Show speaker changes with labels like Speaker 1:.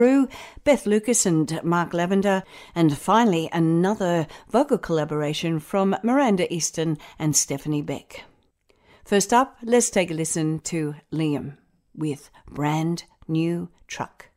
Speaker 1: Beth Lucas and Mark Lavender, and finally another vocal collaboration from Miranda Easton and Stephanie Beck. First up, let's take a listen to Liam with Brand New Truck.